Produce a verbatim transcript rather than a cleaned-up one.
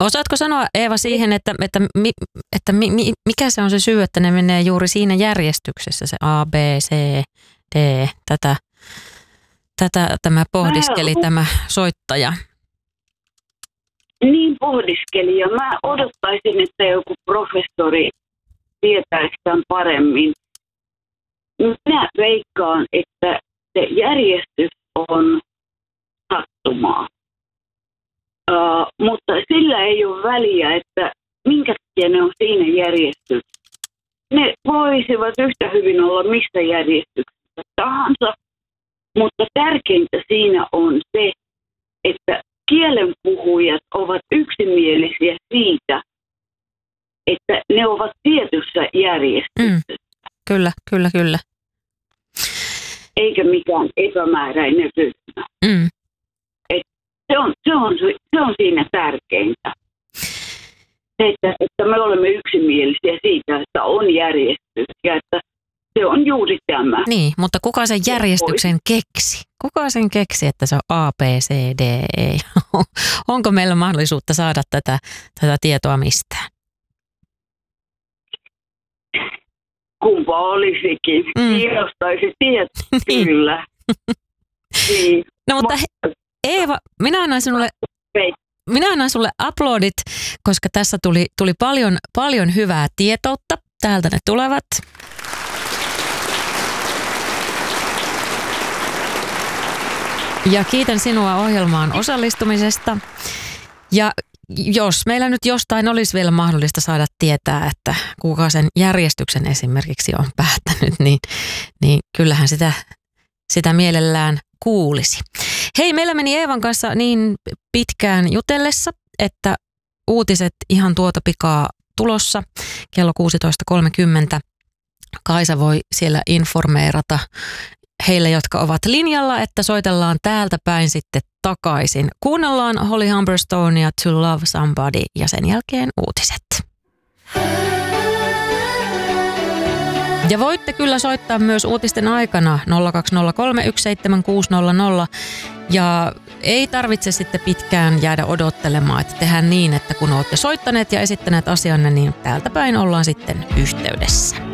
Osaatko sanoa, Eeva, siihen, että, että, mi, että mi, mi, mikä se on se syy, että ne menee juuri siinä järjestyksessä, se A, B, C, D, tätä, tätä tämä pohdiskeli Mä, tämä soittaja. Niin pohdiskeli, ja mä odottaisin, että joku professori tietäisi tämän paremmin. Minä veikkaan, että se järjestys on sattumaa. Uh, mutta sillä ei ole väliä, että minkä takia ne on siinä järjestyksessä. Ne voisivat yhtä hyvin olla missä järjestyksessä tahansa, mutta tärkeintä siinä on se, että kielenpuhujat ovat yksimielisiä siitä, että ne ovat tietyssä järjestyksessä. Mm, kyllä, kyllä, kyllä. Eikä mikään epämääräinen ryhmä. Mm. Et se, on, se, on, se on siinä tärkeintä. Se, että, että me olemme yksimielisiä siitä, että on järjestys ja että se on juuri tämä. Niin, mutta kuka sen järjestyksen keksi? Kuka sen keksi, että se on A, B, C, D, E? Onko meillä mahdollisuutta saada tätä, tätä tietoa mistään? Kumpa olisikin. Mm. Kiinnostaisi tietää, kyllä. Niin. No mutta he, Eeva, minä annan sinulle, minä annan sulle uploadit, koska tässä tuli, tuli paljon, paljon hyvää tietoutta. Täältä ne tulevat. Ja kiitän sinua ohjelmaan osallistumisesta. Ja jos meillä nyt jostain olisi vielä mahdollista saada tietää, että kuka sen järjestyksen esimerkiksi on päättänyt, niin, niin kyllähän sitä, sitä mielellään kuulisi. Hei, meillä meni Eevan kanssa niin pitkään jutellessa, että uutiset ihan tuota pikaa tulossa kello kuusitoista kolmekymmentä. Kaisa voi siellä informeerata heille, jotka ovat linjalla, että soitellaan täältä päin sitten takaisin. Kuunnellaan Holly Humberstoneia To Love Somebody ja sen jälkeen uutiset. Ja voitte kyllä soittaa myös uutisten aikana nolla kaksi nolla kolme yksi seitsemän kuusi nolla nolla ja ei tarvitse sitten pitkään jäädä odottelemaan, että tehdään niin, että kun olette soittaneet ja esittäneet asianne, niin täältä päin ollaan sitten yhteydessä.